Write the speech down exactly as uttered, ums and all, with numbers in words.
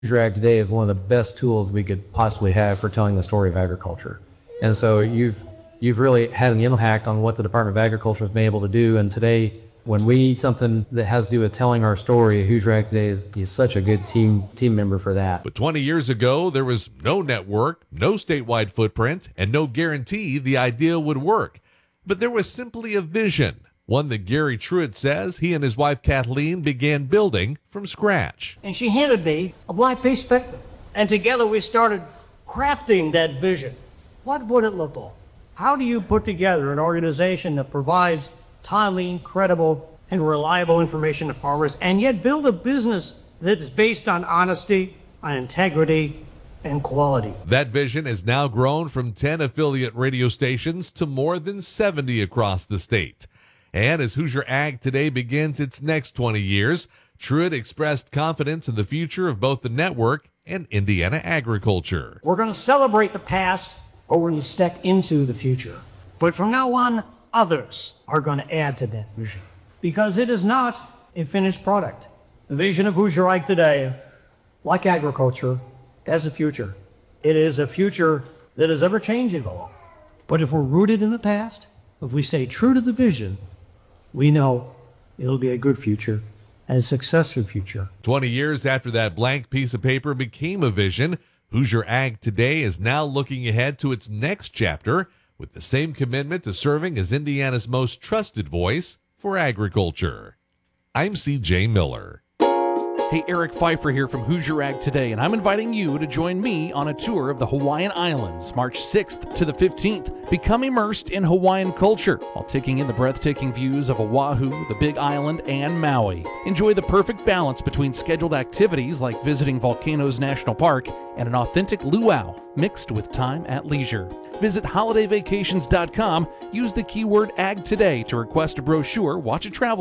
Hoosier Ag Today is one of the best tools we could possibly have for telling the story of agriculture. And so you've you've really had an impact on what the Department of Agriculture has been able to do. And today, when we need something that has to do with telling our story, Hoosier Ag Today is, is such a good team team member for that. But twenty years ago, there was no network, no statewide footprint, and no guarantee the idea would work. But there was simply a vision, one that Gary Truitt says he and his wife Kathleen began building from scratch. And she handed me a blank piece of paper. And together we started crafting that vision. What would it look like? How do you put together an organization that provides timely, credible, and reliable information to farmers, and yet build a business that is based on honesty, on integrity, and quality? That vision has now grown from ten affiliate radio stations to more than seventy across the state. And as Hoosier Ag Today begins its next twenty years, Truitt expressed confidence in the future of both the network and Indiana agriculture. We're going to celebrate the past, but we're going to step into the future. But from now on, others are going to add to that vision, because it is not a finished product. The vision of Hoosier Ag Today, like agriculture, has a future. It is a future that is ever changing. But if we're rooted in the past, if we stay true to the vision, we know it'll be a good future and a successful future. twenty years after that blank piece of paper became a vision, Hoosier Ag Today is now looking ahead to its next chapter with the same commitment to serving as Indiana's most trusted voice for agriculture. I'm C J Miller. Hey, Eric Pfeiffer here from Hoosier Ag Today, and I'm inviting you to join me on a tour of the Hawaiian Islands, March sixth to the fifteenth. Become immersed in Hawaiian culture while taking in the breathtaking views of Oahu, the Big Island, and Maui. Enjoy the perfect balance between scheduled activities like visiting Volcanoes National Park and an authentic luau mixed with time at leisure. Visit holiday vacations dot com, use the keyword Ag Today to request a brochure, watch a travel